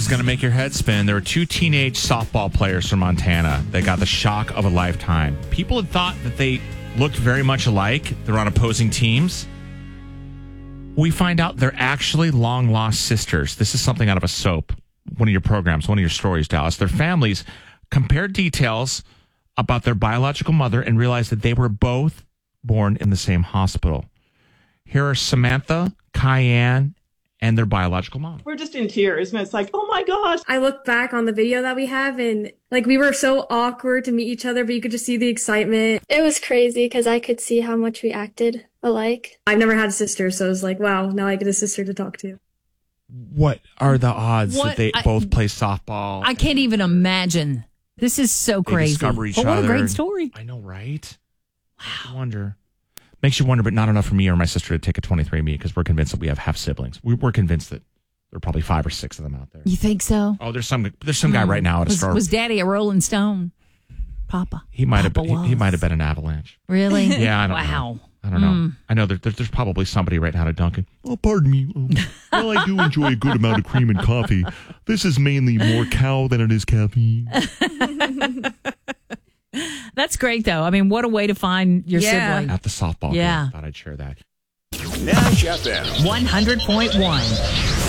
going to make your head spin. There were two teenage softball players from Montana that got the shock of a lifetime. People had thought that they looked very much alike. They're on opposing teams. We find out they're actually long-lost sisters. This is something out of a soap, one of your programs, one of your stories, Dallas. Their families compared details about their biological mother and realized that they were both born in the same hospital. Here are Samantha, Cayenne, and their biological mom. We're just in tears, and it's like, oh my gosh. I look back on the video that we have, and we were so awkward to meet each other, but you could just see the excitement. It was crazy because I could see how much we acted alike. I've never had a sister, so it was like, wow, now I get a sister to talk to. What are the odds that they both play softball? I can't even imagine. This is so crazy. Discover each what other. a great story. I know, right? Wow. I wonder. Makes you wonder, but not enough for me or my sister to take a 23andMe because we're convinced that we have half siblings. We're convinced that there are probably 5 or 6 of them out there. You think so? Oh, there's some guy right now at a store. Was Daddy a Rolling Stone? Papa. He might have been an Avalanche. Really? Yeah, I don't know. Wow. I don't know. I know there's probably somebody right now at Dunkin'. Oh, pardon me. Well, I do enjoy a good amount of cream and coffee. This is mainly more cow than it is caffeine. That's great, though. I mean, what a way to find your sibling. At the softball game. I thought I'd share that. Nash FM 100.1.